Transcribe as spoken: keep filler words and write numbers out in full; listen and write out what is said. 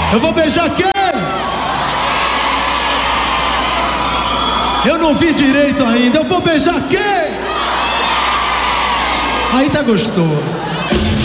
Eu vou beijar quem? Eu não vi direito ainda. Eu vou beijar quem? Aí tá gostoso.